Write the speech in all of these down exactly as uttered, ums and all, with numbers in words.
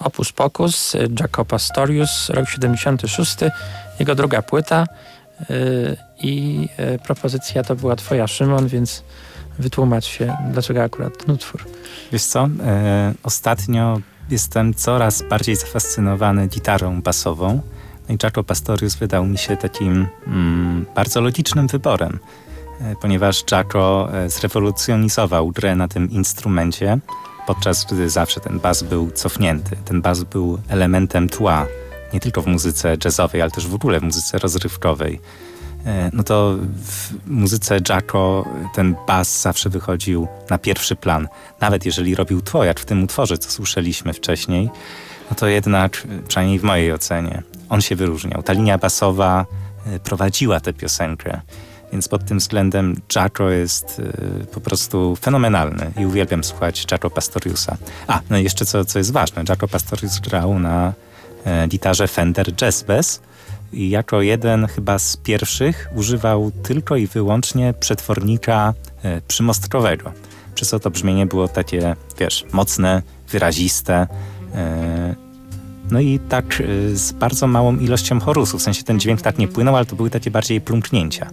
Opus Pocus, Jaco Pastorius, rok siedemdziesiąty szósty, jego druga płyta yy, i yy, propozycja to była twoja, Szymon, więc wytłumacz się, dlaczego akurat ten utwór. Wiesz co, e, ostatnio jestem coraz bardziej zafascynowany gitarą basową. No i Jaco Pastorius wydał mi się takim mm, bardzo logicznym wyborem, e, ponieważ Jaco e, zrewolucjonizował grę na tym instrumencie, podczas gdy zawsze ten bas był cofnięty. Ten bas był elementem tła, nie tylko w muzyce jazzowej, ale też w ogóle w muzyce rozrywkowej. No to w muzyce Jaco ten bas zawsze wychodził na pierwszy plan. Nawet jeżeli robił tło, jak w tym utworze, co słyszeliśmy wcześniej, no to jednak, przynajmniej w mojej ocenie, on się wyróżniał. Ta linia basowa prowadziła tę piosenkę. Więc pod tym względem Jaco jest y, po prostu fenomenalny i uwielbiam słuchać Jaco Pastoriusa. A, no i jeszcze co, co jest ważne, Jaco Pastorius grał na e, gitarze Fender Jazz Bass i jako jeden chyba z pierwszych używał tylko i wyłącznie przetwornika e, przymostkowego. Przez co to brzmienie było takie, wiesz, mocne, wyraziste, e, no i tak e, z bardzo małą ilością chorusu. W sensie ten dźwięk tak nie płynął, ale to były takie bardziej plumknięcia.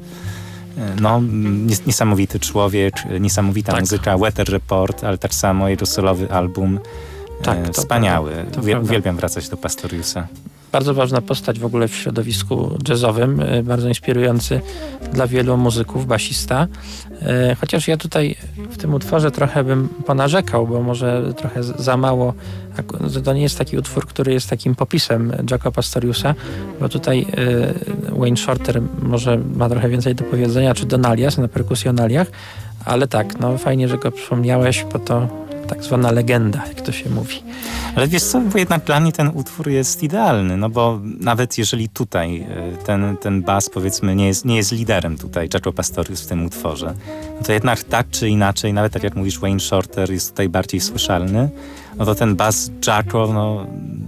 No, niesamowity człowiek, niesamowita tak. muzyka, Weather Report, ale tak samo jego solowy album. Tak, e, wspaniały. Prawda, Uwiel- uwielbiam wracać do Pastoriusa. Bardzo ważna postać w ogóle w środowisku jazzowym, bardzo inspirujący dla wielu muzyków, basista. Chociaż ja tutaj w tym utworze trochę bym ponarzekał, bo może trochę za mało, to nie jest taki utwór, który jest takim popisem Jaco Pastoriusa, bo tutaj Wayne Shorter może ma trochę więcej do powiedzenia, czy Don Alias na perkusjonaliach, ale tak, no fajnie, że go przypomniałeś, bo to tak zwana legenda, jak to się mówi. Ale wiesz co, bo jednak dla mnie ten utwór jest idealny, no bo nawet jeżeli tutaj ten, ten bas, powiedzmy, nie jest, nie jest liderem tutaj, Jaco Pastorius w tym utworze, no to jednak tak czy inaczej, nawet tak jak mówisz, Wayne Shorter jest tutaj bardziej słyszalny, no to ten bas Jaco, no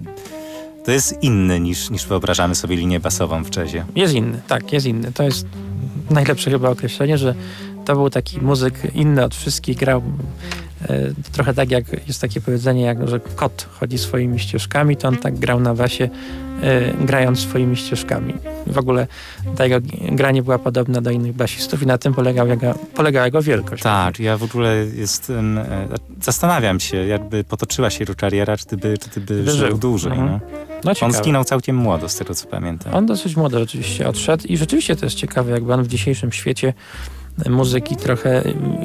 to jest inny niż, niż wyobrażamy sobie linię basową w jazzie. Jest inny, tak, jest inny. To jest najlepsze chyba określenie, że to był taki muzyk inny od wszystkich, grał e, trochę tak jak jest takie powiedzenie, jak, że kot chodzi swoimi ścieżkami, to on tak grał na basie, e, grając swoimi ścieżkami. W ogóle ta jego gra nie była podobna do innych basistów i na tym polegał jego, polegała jego wielkość. Tak, ja w ogóle jestem, e, zastanawiam się, jakby potoczyła się jego kariera, gdyby, gdyby żył, żył dłużej. Mhm. No. No, on zginął całkiem młodo, z tego co pamiętam. On dosyć młodo rzeczywiście odszedł i rzeczywiście to jest ciekawe, jakby on w dzisiejszym świecie muzyki trochę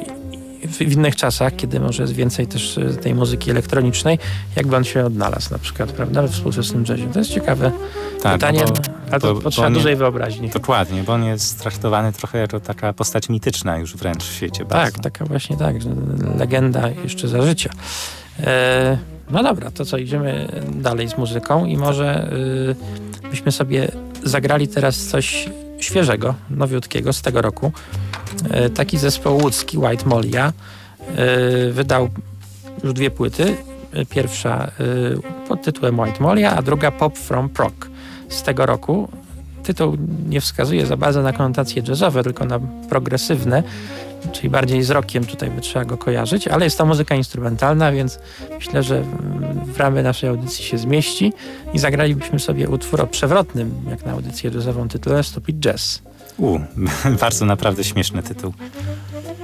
w innych czasach, kiedy może jest więcej też tej muzyki elektronicznej, jakby on się odnalazł na przykład, prawda, we współczesnym jazzie. To jest ciekawe tak, pytanie, bo, ale to bo, potrzeba bo dużej nie, wyobraźni. Dokładnie, bo on jest traktowany trochę jako taka postać mityczna już wręcz w świecie. Tak, bardzo. Taka właśnie tak, legenda jeszcze za życia. E, no dobra, to co, idziemy dalej z muzyką i może y, byśmy sobie zagrali teraz coś świeżego, nowiutkiego z tego roku. E, taki zespół łódzki, White Molia, e, wydał już dwie płyty. E, pierwsza e, pod tytułem White Molia, a druga Pop from Prog z tego roku. Tytuł nie wskazuje za bardzo na konotacje jazzowe, tylko na progresywne, czyli bardziej z rockiem tutaj by trzeba go kojarzyć, ale jest to muzyka instrumentalna, więc myślę, że w ramy naszej audycji się zmieści i zagralibyśmy sobie utwór o przewrotnym, jak na audycję jazzową, tytule Stupid Jazz. U, bardzo naprawdę śmieszny tytuł.